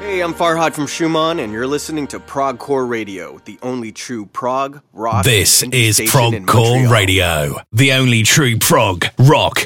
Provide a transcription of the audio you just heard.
Hey, I'm Farhad from Schumann, and you're listening to Progcore Radio, the only true prog rock. This and is station in Progcore Montreal. Radio, the only true prog rock